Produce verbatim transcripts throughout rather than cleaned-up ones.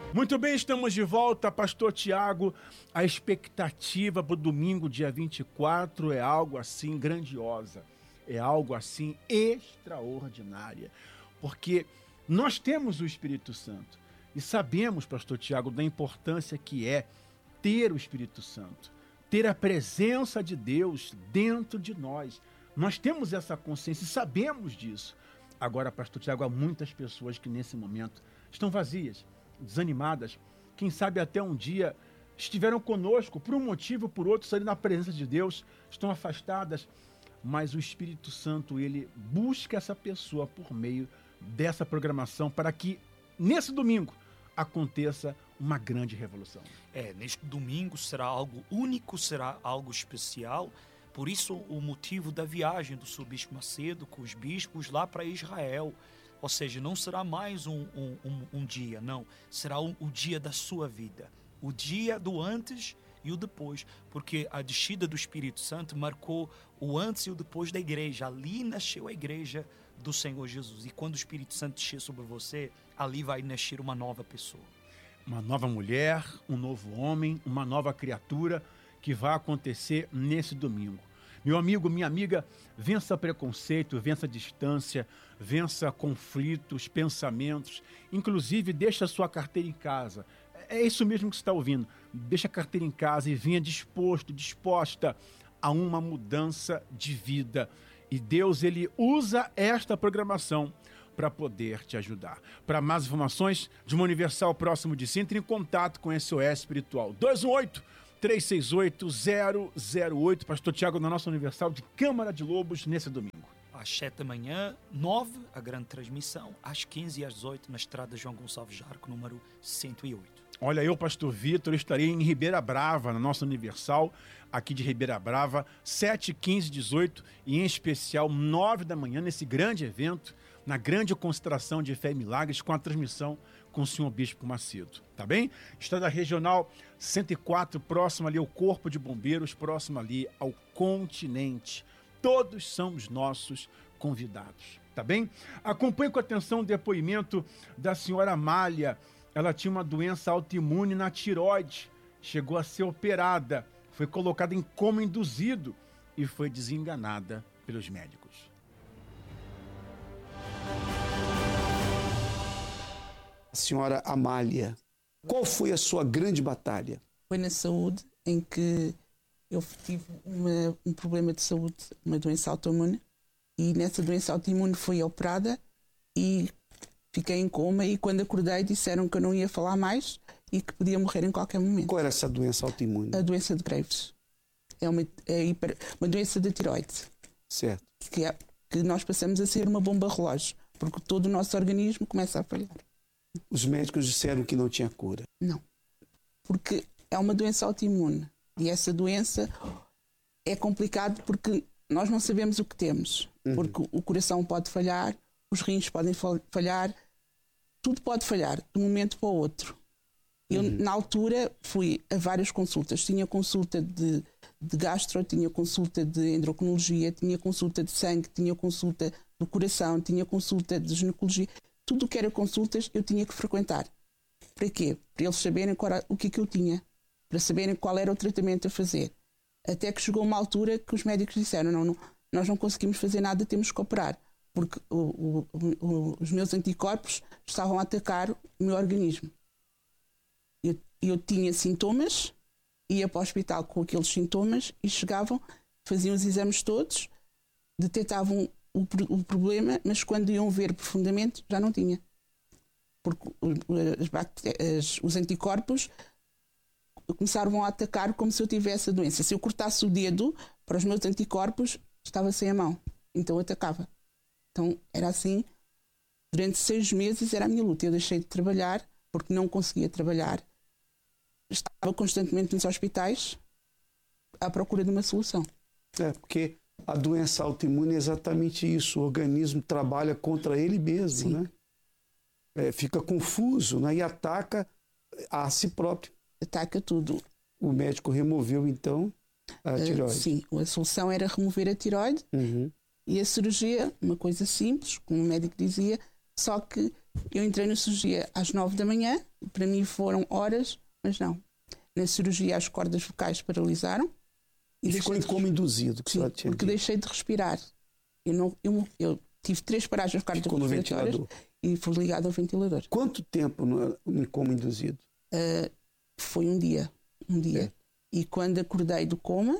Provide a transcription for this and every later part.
Muito bem, estamos de volta, Pastor Tiago. A expectativa para o domingo, dia vinte e quatro, é algo assim grandiosa, é algo assim extraordinária, porque nós temos o Espírito Santo e sabemos, Pastor Tiago, da importância que é ter o Espírito Santo, ter a presença de Deus dentro de nós. Nós temos essa consciência e sabemos disso. Agora, Pastor Tiago, há muitas pessoas que nesse momento estão vazias, desanimadas, quem sabe até um dia estiveram conosco por um motivo ou por outro, ali na presença de Deus, estão afastadas, mas o Espírito Santo, ele busca essa pessoa por meio dessa programação para que nesse domingo aconteça uma grande revolução. É, neste domingo será algo único, será algo especial. Por isso o motivo da viagem do Sr. Bispo Macedo com os bispos lá para Israel. Ou seja, não será mais um, um, um, um dia, não. Será um, o dia da sua vida. O dia do antes e o depois. Porque a descida do Espírito Santo marcou o antes e o depois da igreja. Ali nasceu a igreja do Senhor Jesus. E quando o Espírito Santo descer sobre você, ali vai nascer uma nova pessoa. Uma nova mulher, um novo homem, uma nova criatura que vai acontecer nesse domingo. Meu amigo, minha amiga, vença preconceito, vença distância, vença conflitos, pensamentos, inclusive deixa a sua carteira em casa. É isso mesmo que você está ouvindo. Deixa a carteira em casa e venha disposto, disposta a uma mudança de vida. E Deus, ele usa esta programação para poder te ajudar. Para mais informações de uma Universal próximo de si, entre em contato com S O S Espiritual. dois um oito, três seis oito, zero zero oito. Pastor Tiago, na nossa Universal de Câmara de Lobos, nesse domingo. Às sete da manhã, nove, a grande transmissão. Às quinze e às dezoito, na estrada João Gonçalves Jarco, número cento e oito. Olha, eu, Pastor Vitor, estarei em Ribeira Brava, na nossa Universal, aqui de Ribeira Brava, sete, quinze, dezoito e em especial nove da manhã, nesse grande evento, na grande concentração de Fé e Milagres, com a transmissão com o senhor Bispo Macedo, tá bem? Estrada Regional cento e quatro, próximo ali ao Corpo de Bombeiros, próximo ali ao Continente. Todos são os nossos convidados, tá bem? Acompanhe com atenção o depoimento da senhora Amália. Ela tinha uma doença autoimune na tireoide, chegou a ser operada, foi colocada em coma induzido e foi desenganada pelos médicos. Senhora Amália, qual foi a sua grande batalha? Foi na saúde, em que eu tive uma, um problema de saúde, uma doença autoimune, e nessa doença autoimune fui operada e fiquei em coma, e quando acordei disseram que eu não ia falar mais e que podia morrer em qualquer momento. Qual era essa doença autoimune? A doença de Graves. É uma, é hiper, uma doença da tireoide. Certo. Que, é, que nós passamos a ser uma bomba relógio, porque todo o nosso organismo começa a falhar. Os médicos disseram que não tinha cura. Não. Porque é uma doença autoimune. E essa doença é complicado porque nós não sabemos o que temos. Uhum. Porque o coração pode falhar, os rins podem falhar, tudo pode falhar de um momento para o outro. Eu, uhum. na altura, fui a várias consultas. Tinha consulta de, de gastro, tinha consulta de endocrinologia, tinha consulta de sangue, tinha consulta do coração, tinha consulta de ginecologia. Tudo o que era consultas eu tinha que frequentar. Para quê? Para eles saberem qual era, o que é que eu tinha. Para saberem qual era o tratamento a fazer. Até que chegou uma altura que os médicos disseram, não, não, nós não conseguimos fazer nada, temos que operar. Porque o, o, o, os meus anticorpos estavam a atacar o meu organismo. Eu, eu tinha sintomas, ia para o hospital com aqueles sintomas e chegavam, faziam os exames todos, detectavam o, o problema, mas quando iam ver profundamente já não tinha. Porque as, as, os anticorpos começaram a atacar como se eu tivesse a doença. Se eu cortasse o dedo para os meus anticorpos, estava sem a mão. Então atacava. Então era assim. Durante seis meses era a minha luta. Eu deixei de trabalhar porque não conseguia trabalhar. Estava constantemente nos hospitais à procura de uma solução. É, porque a doença autoimune é exatamente isso. O organismo trabalha contra ele mesmo, né? É, fica confuso, né? E ataca a si próprio. Ataca tudo. O médico removeu, então, a uh, tireoide. Sim, a solução era remover a tireoide. Uhum. E a cirurgia, uma coisa simples, como o médico dizia, só que eu entrei na cirurgia às nove da manhã, para mim foram horas, mas não. Na cirurgia as cordas vocais paralisaram. E, e ficou em coma induzido, que sim, senhora tinha porque dito. deixei de respirar. Eu, não, eu, eu tive três paragens cardiorrespiratórias e fui ligado ao ventilador. Quanto tempo no, em coma induzido? Uh, foi um dia. Um dia. É. E quando acordei do coma,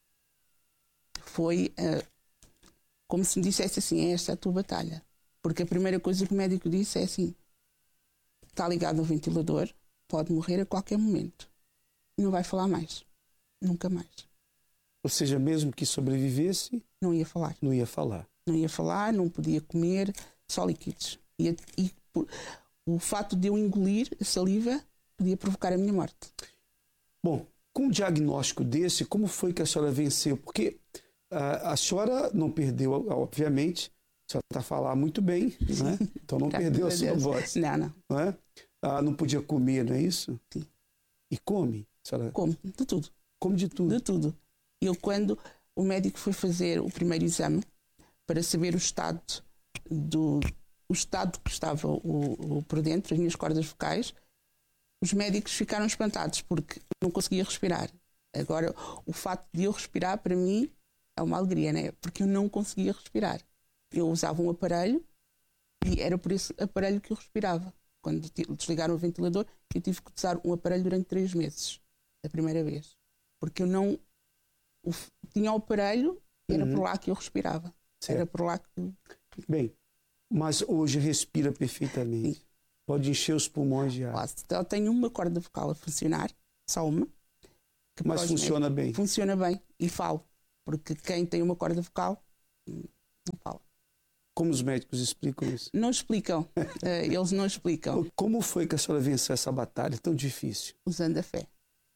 foi uh, como se me dissesse assim, esta é a tua batalha. Porque a primeira coisa que o médico disse é assim, está ligado ao ventilador, pode morrer a qualquer momento. Não vai falar mais. Nunca mais. Ou seja, mesmo que sobrevivesse... Não ia falar. Não ia falar. Não ia falar, não podia comer, só líquidos. E, e por, o fato de eu engolir a saliva podia provocar a minha morte. Bom, com um diagnóstico desse, como foi que a senhora venceu? Porque uh, a senhora não perdeu, obviamente, a senhora está a falar muito bem, né? Então não perdeu a sua Deus. voz. Não, não. Não é? Uh, não podia comer, não é isso? Sim. E come? A senhora... Come, de tudo. Come de tudo? De tudo. Eu, quando o médico foi fazer o primeiro exame para saber o estado do o estado que estava o, o, por dentro, as minhas cordas vocais, os médicos ficaram espantados porque não conseguia respirar. Agora, o facto de eu respirar, para mim, é uma alegria, né? Porque eu não conseguia respirar. Eu usava um aparelho e era por esse aparelho que eu respirava. Quando desligaram o ventilador, eu tive que usar um aparelho durante três meses, a primeira vez. Porque eu não... O, tinha o aparelho, era uhum. por lá que eu respirava. Certo. Era por lá que... Bem, mas hoje respira perfeitamente. Sim. Pode encher os pulmões de ar. Eu tenho uma corda vocal a funcionar, só uma. Mas funciona bem. Funciona bem e falo. Porque quem tem uma corda vocal não fala. Como os médicos explicam isso? Não explicam. Eles não explicam. Como foi que a senhora venceu essa batalha tão difícil? Usando a fé.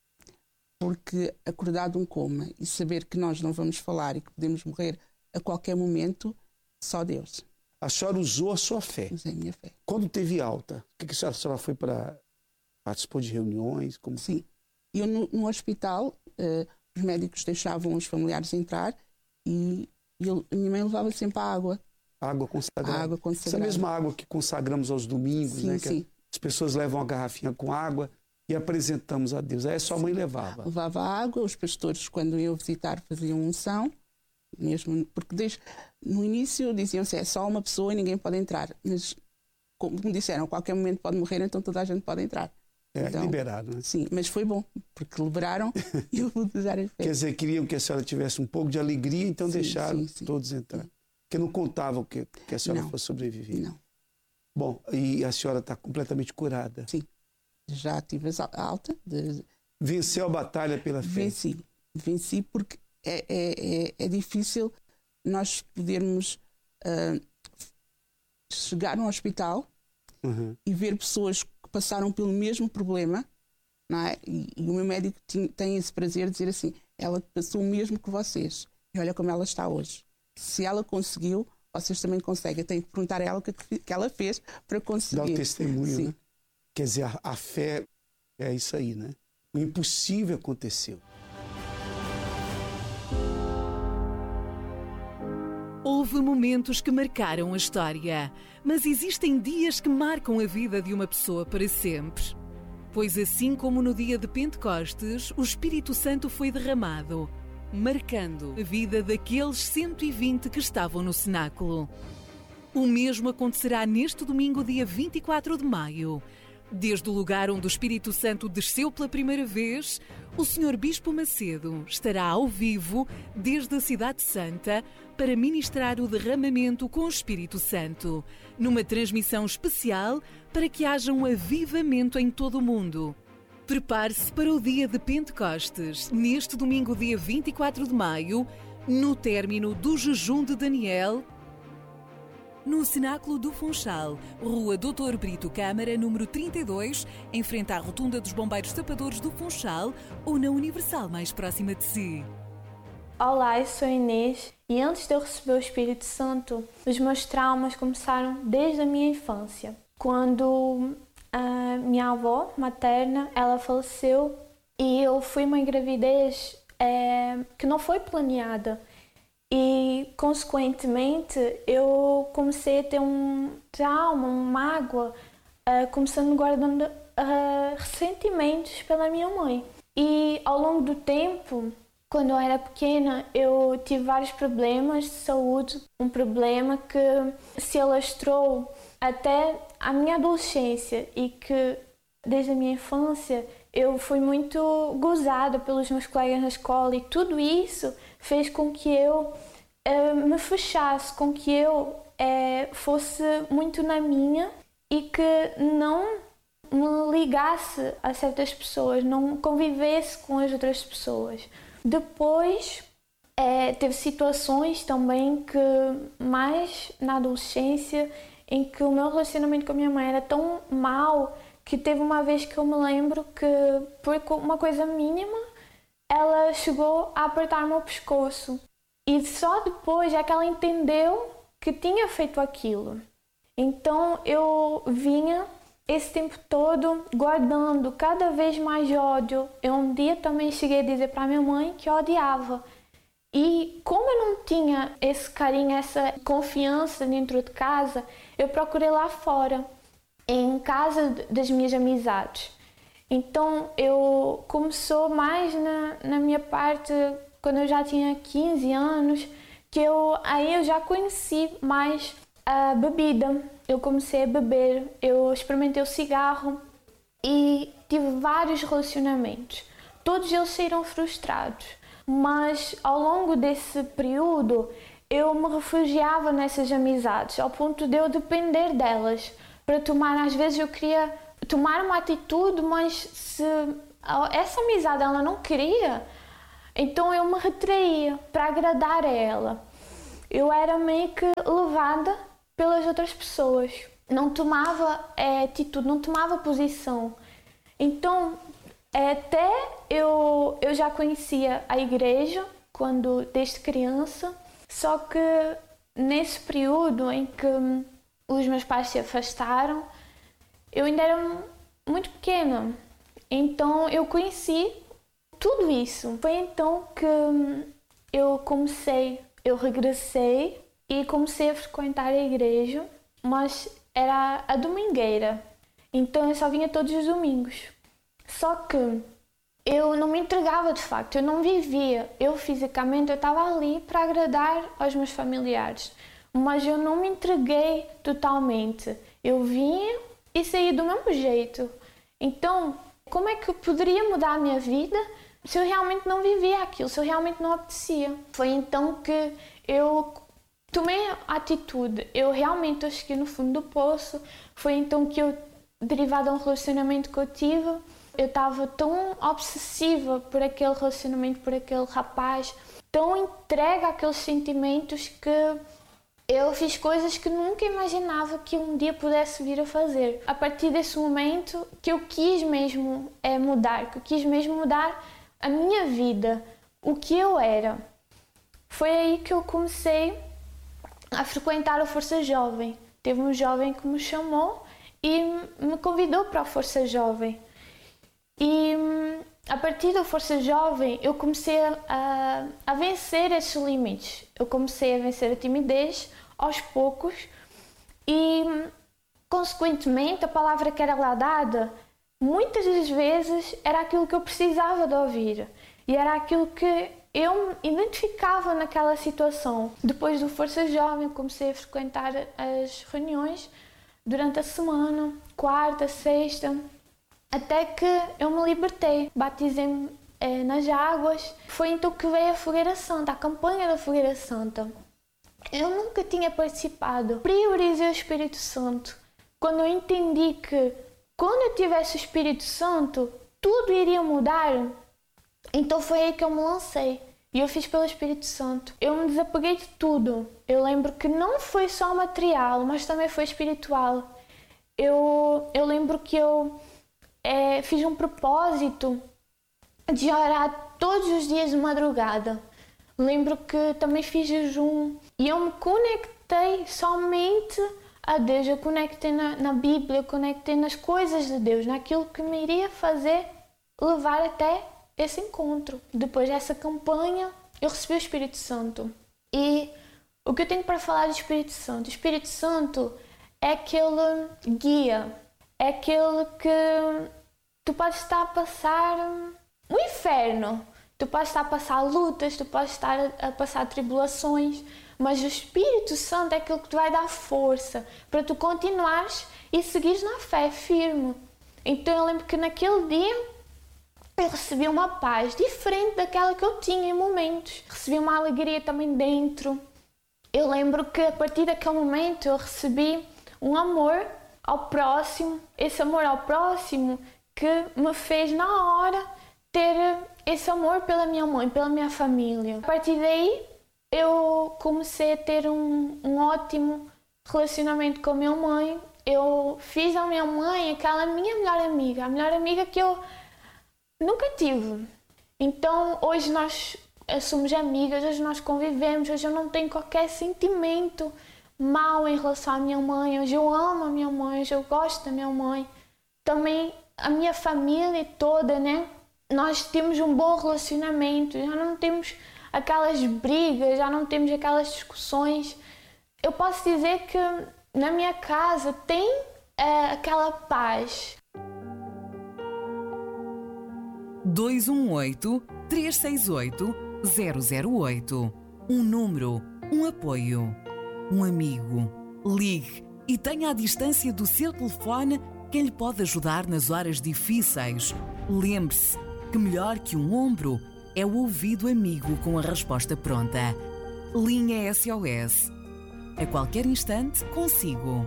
Porque acordar de um coma e saber que nós não vamos falar e que podemos morrer a qualquer momento, só Deus. A senhora usou a sua fé. Usei a minha fé. Quando teve alta, o que, que a senhora, a senhora foi para... Participou de reuniões? Como... Sim. Eu no, no hospital, uh, os médicos deixavam os familiares entrar e, e eu, a minha mãe levava sempre a água. Água consagrada. A água consagrada. Essa mesma água que consagramos aos domingos, sim, né? Sim. Que as pessoas levam a garrafinha com água e apresentamos a Deus. Aí a sua mãe levava. Levava a água, os pastores, quando iam visitar, faziam unção. Mesmo, porque desde, no início diziam-se é só uma pessoa e ninguém pode entrar. Mas, como disseram, a qualquer momento pode morrer, então toda a gente pode entrar. É, então, liberaram, né? Sim, mas foi bom, porque liberaram e eu vou usar a fé. Quer dizer, queriam que a senhora tivesse um pouco de alegria, então sim, deixaram sim, sim. todos entrar. Sim. Porque não contavam que, que a senhora não, fosse sobreviver. Não. Bom, e a senhora está completamente curada. Sim, já tive a alta. De... Venceu a batalha pela fé? Venci, venci porque é, é, é, é difícil nós podermos uh, chegar num hospital uhum. e ver pessoas que passaram pelo mesmo problema, não é? E, e o meu médico tem, tem esse prazer de dizer assim, ela passou o mesmo que vocês e olha como ela está hoje. Se ela conseguiu, vocês também conseguem. Eu tenho que perguntar a ela o que, que ela fez para conseguir. Dá o testemunho, Sim. né? Quer dizer, a, a fé é isso aí, né? O impossível aconteceu. Houve momentos que marcaram a história, mas existem dias que marcam a vida de uma pessoa para sempre. Pois assim como no dia de Pentecostes, o Espírito Santo foi derramado, marcando a vida daqueles cento e vinte que estavam no cenáculo. O mesmo acontecerá neste domingo, dia vinte e quatro de maio. Desde o lugar onde o Espírito Santo desceu pela primeira vez, o senhor Bispo Macedo estará ao vivo desde a Cidade Santa para ministrar o derramamento com o Espírito Santo, numa transmissão especial para que haja um avivamento em todo o mundo. Prepare-se para o dia de Pentecostes, neste domingo, dia vinte e quatro de maio, no término do jejum de Daniel, no Cenáculo do Funchal, Rua doutor Brito Câmara, número trinta e dois, em frente à Rotunda dos Bombeiros Tapadores do Funchal ou na Universal mais próxima de si. Olá, eu sou Inês e antes de eu receber o Espírito Santo, os meus traumas começaram desde a minha infância. Quando a minha avó materna, ela faleceu e eu fui uma gravidez é, que não foi planeada. E, consequentemente, eu comecei a ter um trauma, uma mágoa uh, começando guardando uh, ressentimentos pela minha mãe. E ao longo do tempo, quando eu era pequena, eu tive vários problemas de saúde, um problema que se alastrou até a minha adolescência e que desde a minha infância eu fui muito gozada pelos meus colegas na escola, e tudo isso fez com que eu eh, me fechasse, com que eu eh, fosse muito na minha e que não me ligasse a certas pessoas, não convivesse com as outras pessoas. Depois eh, teve situações também que, mais na adolescência, em que o meu relacionamento com a minha mãe era tão mau que teve uma vez que eu me lembro que, por uma coisa mínima, ela chegou a apertar o meu pescoço. E só depois é que ela entendeu que tinha feito aquilo. Então eu vinha esse tempo todo guardando cada vez mais ódio. Eu um dia também cheguei a dizer para a minha mãe que eu odiava. E como eu não tinha esse carinho, essa confiança dentro de casa, eu procurei lá fora, em casa das minhas amizades. Então eu começou mais na, na minha parte, quando eu já tinha quinze anos, que eu, aí eu já conheci mais a bebida. Eu comecei a beber, eu experimentei o cigarro e tive vários relacionamentos. Todos eles saíram frustrados, mas ao longo desse período eu me refugiava nessas amizades, ao ponto de eu depender delas para tomar. Às vezes eu queria tomar uma atitude, mas se essa amizade ela não queria, então eu me retraía para agradar a ela. Eu era meio que levada pelas outras pessoas, não tomava é, atitude, não tomava posição. Então até eu, eu já conhecia a igreja quando, desde criança, só que nesse período em que os meus pais se afastaram, eu ainda era muito pequena, então eu conheci tudo isso. Foi então que eu comecei, eu regressei e comecei a frequentar a igreja, mas era a domingueira, então eu só vinha todos os domingos. Só que eu não me entregava de facto, eu não vivia, eu fisicamente eu estava ali para agradar aos meus familiares, mas eu não me entreguei totalmente. Eu vinha e saía do mesmo jeito. Então, como é que eu poderia mudar a minha vida se eu realmente não vivia aquilo, se eu realmente não apetecia? Foi então que eu tomei a atitude, eu realmente eu cheguei no fundo do poço. Foi então que eu, derivado a um relacionamento que eu tive, eu estava tão obsessiva por aquele relacionamento, por aquele rapaz, tão entregue àqueles sentimentos, que eu fiz coisas que nunca imaginava que um dia pudesse vir a fazer. A partir desse momento que eu quis mesmo é, mudar, que eu quis mesmo mudar a minha vida, o que eu era. Foi aí que eu comecei a frequentar a Força Jovem. Teve um jovem que me chamou e me convidou para a Força Jovem. E a partir da Força Jovem eu comecei a, a vencer esses limites. Eu comecei a vencer a timidez aos poucos e, consequentemente, a palavra que era lá dada, muitas das vezes era aquilo que eu precisava de ouvir e era aquilo que eu me identificava naquela situação. Depois do Força Jovem comecei a frequentar as reuniões durante a semana, quarta, sexta, até que eu me libertei, batizei-me eh, nas águas. Foi então que veio a Fogueira Santa, a campanha da Fogueira Santa. Eu nunca tinha participado. Priorizei o Espírito Santo. Quando eu entendi que quando eu tivesse o Espírito Santo, tudo iria mudar, então foi aí que eu me lancei. E eu fiz pelo Espírito Santo. Eu me desapeguei de tudo. Eu lembro que não foi só material, mas também foi espiritual. Eu, eu lembro que eu É, fiz um propósito de orar todos os dias de madrugada. Lembro que também fiz jejum e eu me conectei somente a Deus. Eu conectei na, na Bíblia, eu conectei nas coisas de Deus, naquilo que me iria fazer levar até esse encontro. Depois dessa campanha eu recebi o Espírito Santo. E o que eu tenho para falar do Espírito Santo? O Espírito Santo é aquele guia, é aquele que tu podes estar a passar um inferno, tu podes estar a passar lutas, tu podes estar a passar tribulações, mas o Espírito Santo é aquele que te vai dar força para tu continuares e seguires na fé firme. Então eu lembro que naquele dia eu recebi uma paz diferente daquela que eu tinha em momentos. Recebi uma alegria também dentro. Eu lembro que a partir daquele momento eu recebi um amor ao próximo. Esse amor ao próximo que me fez na hora ter esse amor pela minha mãe, pela minha família. A partir daí eu comecei a ter um, um ótimo relacionamento com a minha mãe. Eu fiz a minha mãe aquela minha melhor amiga, a melhor amiga que eu nunca tive. Então hoje nós somos amigas, hoje nós convivemos, hoje eu não tenho qualquer sentimento mau em relação à minha mãe, hoje eu amo a minha mãe, hoje eu gosto da minha mãe. Também a minha família toda, né? Nós temos um bom relacionamento, já não temos aquelas brigas, já não temos aquelas discussões. Eu posso dizer que na minha casa tem é, aquela paz. dois um oito, três seis oito, zero zero oito. Um número, um apoio, um amigo. Ligue e tenha à distância do seu telefone quem lhe pode ajudar nas horas difíceis. Lembre-se que melhor que um ombro é o ouvido amigo com a resposta pronta. Linha S O S. A qualquer instante, consigo.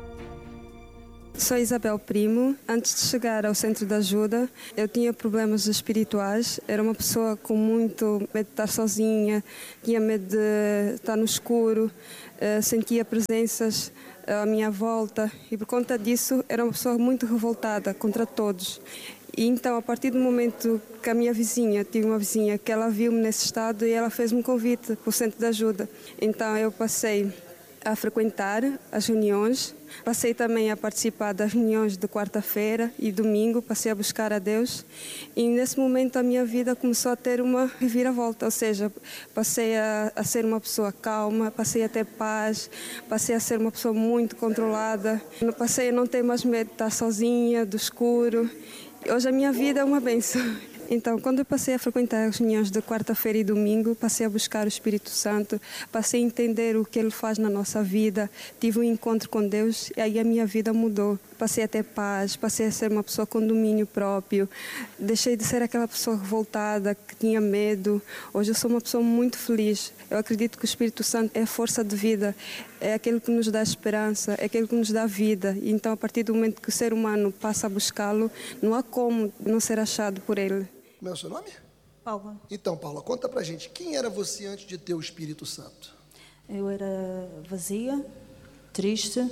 Sou Isabel Primo. Antes de chegar ao Centro de Ajuda, eu tinha problemas espirituais. Era uma pessoa com muito medo de estar sozinha, tinha medo de estar no escuro, sentia presenças à minha volta e, por conta disso, era uma pessoa muito revoltada contra todos. E então, a partir do momento que a minha vizinha, tive uma vizinha que ela viu-me nesse estado e ela fez-me um convite para o Centro de Ajuda. Então, eu passei a frequentar as reuniões, passei também a participar das reuniões de quarta-feira e domingo, passei a buscar a Deus e nesse momento a minha vida começou a ter uma reviravolta, ou seja, passei a, a ser uma pessoa calma, passei a ter paz, passei a ser uma pessoa muito controlada, passei a não ter mais medo de estar sozinha, do escuro. Hoje a minha vida é uma bênção. Então, quando eu passei a frequentar as reuniões de quarta-feira e domingo, passei a buscar o Espírito Santo, passei a entender o que Ele faz na nossa vida, tive um encontro com Deus e aí a minha vida mudou. Passei a ter paz, passei a ser uma pessoa com domínio próprio, deixei de ser aquela pessoa revoltada, que tinha medo. Hoje eu sou uma pessoa muito feliz. Eu acredito que o Espírito Santo é a força de vida, é aquele que nos dá esperança, é aquele que nos dá vida. E então, a partir do momento que o ser humano passa a buscá-lo, não há como não ser achado por ele. Como é o seu nome? Paula. Então, Paula, conta pra gente, quem era você antes de ter o Espírito Santo? Eu era vazia, triste,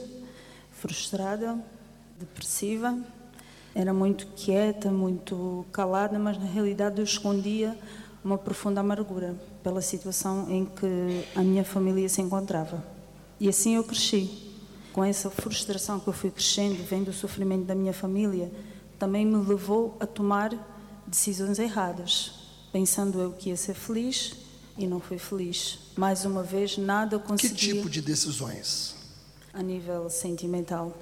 frustrada, depressiva. Era muito quieta, muito calada, mas na realidade eu escondia uma profunda amargura pela situação em que a minha família se encontrava. E assim eu cresci. Com essa frustração que eu fui crescendo, vendo o sofrimento da minha família, também me levou a tomar decisões erradas, pensando eu que ia ser feliz e não fui feliz. Mais uma vez, nada conseguia... Que tipo de decisões? A nível sentimental.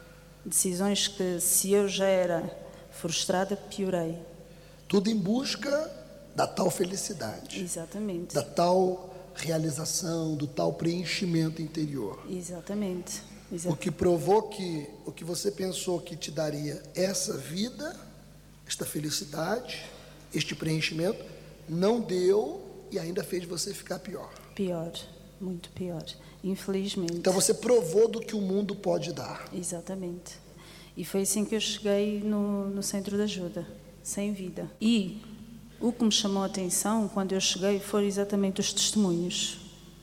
Decisões que, se eu já era frustrada, piorei. Tudo em busca da tal felicidade. Exatamente. Da tal realização, do tal preenchimento interior. Exatamente. Exatamente. O que provou que o que você pensou que te daria essa vida, esta felicidade, este preenchimento, não deu e ainda fez você ficar pior. Pior, muito pior, infelizmente. Então você provou do que o mundo pode dar. Exatamente. E foi assim que eu cheguei no, no Centro de Ajuda, sem vida. E o que me chamou a atenção quando eu cheguei foram exatamente os testemunhos.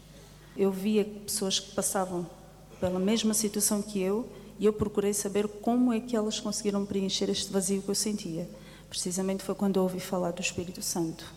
Eu via pessoas que passavam pela mesma situação que eu e eu procurei saber como é que elas conseguiram preencher este vazio que eu sentia. Precisamente foi quando eu ouvi falar do Espírito Santo.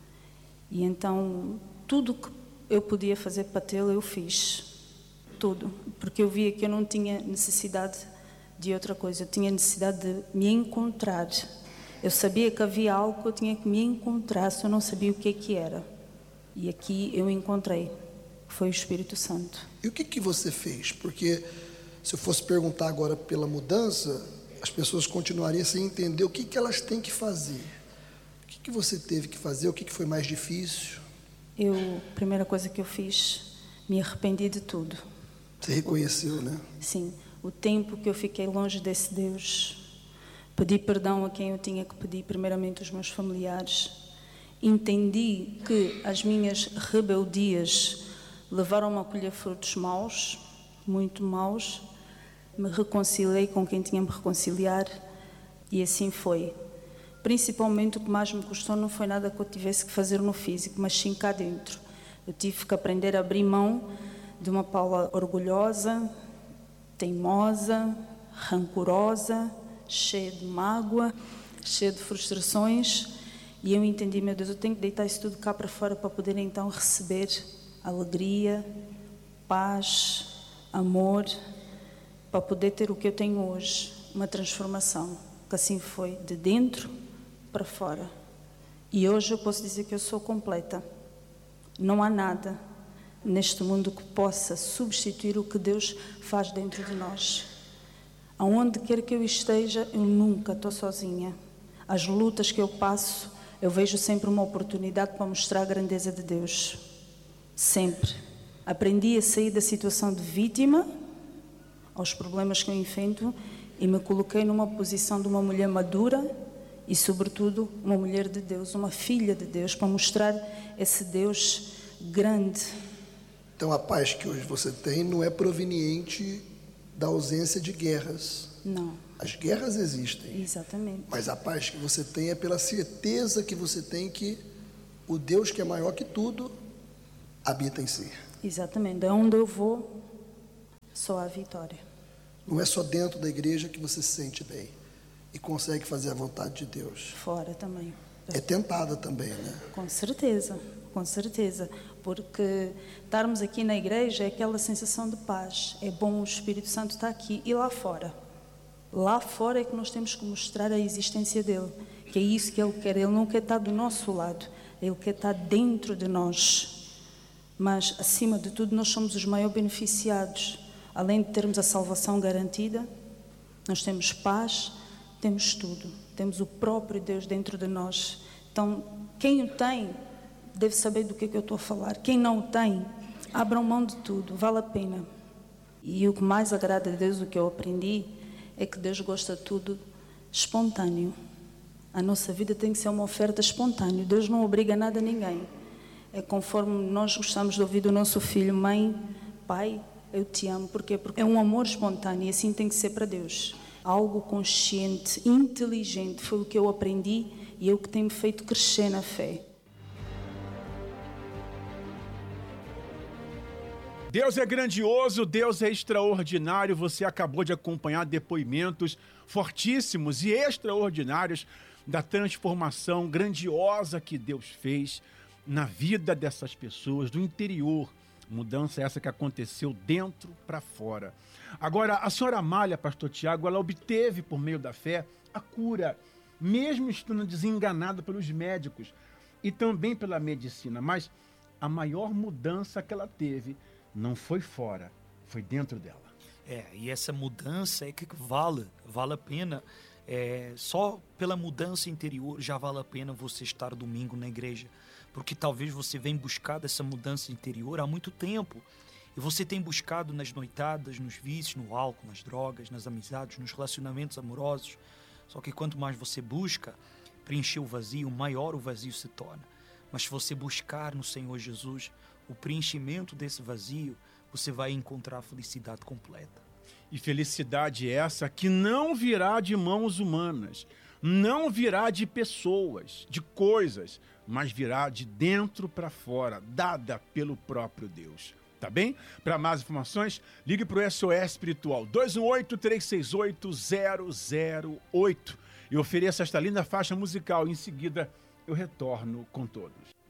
E então, tudo que eu podia fazer para tê-lo, eu fiz. Tudo. Porque eu via que eu não tinha necessidade de outra coisa. Eu tinha necessidade de me encontrar. Eu sabia que havia algo que eu tinha que me encontrar, se eu não sabia o que é que era. E aqui eu encontrei. Foi o Espírito Santo. E o que que você fez? Porque... se eu fosse perguntar agora pela mudança, as pessoas continuariam sem entender o que, que elas têm que fazer. O que, que você teve que fazer? O que, que foi mais difícil? Eu, a primeira coisa que eu fiz, me arrependi de tudo. Você reconheceu, né? Sim. O tempo que eu fiquei longe desse Deus, pedi perdão a quem eu tinha que pedir, primeiramente os meus familiares. Entendi que as minhas rebeldias levaram-me a colher frutos maus, muito maus. Me reconciliei com quem tinha me reconciliar e assim foi. Principalmente o que mais me custou não foi nada que eu tivesse que fazer no físico, mas sim cá dentro. Eu tive que aprender a abrir mão de uma Paula orgulhosa, teimosa, rancorosa, cheia de mágoa, cheia de frustrações. E eu entendi, meu Deus, eu tenho que deitar isso tudo cá para fora para poder então receber alegria, paz, amor, para poder ter o que eu tenho hoje, uma transformação, que assim foi, de dentro para fora. E hoje eu posso dizer que eu sou completa. Não há nada neste mundo que possa substituir o que Deus faz dentro de nós. Aonde quer que eu esteja, eu nunca estou sozinha. As lutas que eu passo, eu vejo sempre uma oportunidade para mostrar a grandeza de Deus. Sempre. Aprendi a sair da situação de vítima aos problemas que eu enfrento e me coloquei numa posição de uma mulher madura e, sobretudo, uma mulher de Deus, uma filha de Deus, para mostrar esse Deus grande. Então, a paz que hoje você tem não é proveniente da ausência de guerras. Não. As guerras existem. Exatamente. Mas a paz que você tem é pela certeza que você tem que o Deus que é maior que tudo habita em si. Exatamente. Onde eu vou, só há vitória. Não é só dentro da igreja que você se sente bem e consegue fazer a vontade de Deus. Fora também. É tentada também, né? Com certeza, com certeza. Porque estarmos aqui na igreja é aquela sensação de paz. É bom, o Espírito Santo está aqui. E lá fora? Lá fora é que nós temos que mostrar a existência dele. Que é isso que ele quer. Ele não quer estar do nosso lado. Ele quer estar dentro de nós. Mas, acima de tudo, nós somos os maiores beneficiados. Além de termos a salvação garantida, nós temos paz, temos tudo. Temos o próprio Deus dentro de nós. Então, quem o tem, deve saber do que é que eu estou a falar. Quem não o tem, abram mão de tudo, vale a pena. E o que mais agrada a Deus, o que eu aprendi, é que Deus gosta de tudo espontâneo. A nossa vida tem que ser uma oferta espontânea. Deus não obriga nada a ninguém. É conforme nós gostamos de ouvir do nosso filho: mãe, pai, eu te amo. Porquê? Porque é um amor espontâneo e assim tem que ser para Deus. Algo consciente, inteligente, foi o que eu aprendi e é o que tem me feito crescer na fé. Deus é grandioso, Deus é extraordinário. Você acabou de acompanhar depoimentos fortíssimos e extraordinários da transformação grandiosa que Deus fez na vida dessas pessoas, do interior. Mudança essa que aconteceu dentro para fora. Agora, a senhora Amália, pastor Tiago, ela obteve, por meio da fé, a cura, mesmo estando desenganada pelos médicos e também pela medicina. Mas a maior mudança que ela teve não foi fora, foi dentro dela. É, e essa mudança é que vale, vale a pena. É, só pela mudança interior já vale a pena você estar domingo na igreja. Porque talvez você venha buscar essa mudança interior há muito tempo. E você tem buscado nas noitadas, nos vícios, no álcool, nas drogas, nas amizades, nos relacionamentos amorosos. Só que quanto mais você busca preencher o vazio, maior o vazio se torna. Mas se você buscar no Senhor Jesus o preenchimento desse vazio, você vai encontrar a felicidade completa. E felicidade essa que não virá de mãos humanas, não virá de pessoas, de coisas, mas virá de dentro para fora, dada pelo próprio Deus. Tá bem? Para mais informações, ligue para o S O S Espiritual dois um oito, três seis oito, zero zero oito e ofereça esta linda faixa musical. Em seguida, eu retorno com todos.